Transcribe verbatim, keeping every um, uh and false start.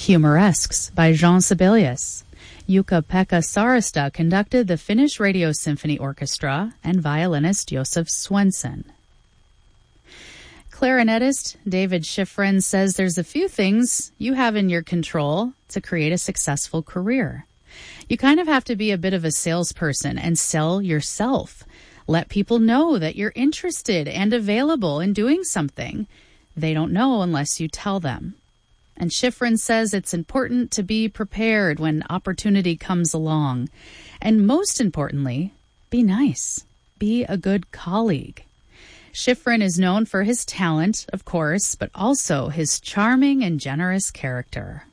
Humoresques by Jean Sibelius. Jukka-Pekka Saarista conducted the Finnish Radio Symphony Orchestra and violinist Josef Svensson. Clarinetist David Schifrin says there's a few things you have in your control to create a successful career. You kind of have to be a bit of a salesperson and sell yourself. Let people know that you're interested and available in doing something. They don't know unless you tell them. And Schifrin says it's important to be prepared when opportunity comes along. And most importantly, be nice. Be a good colleague. Schifrin is known for his talent, of course, but also his charming and generous character.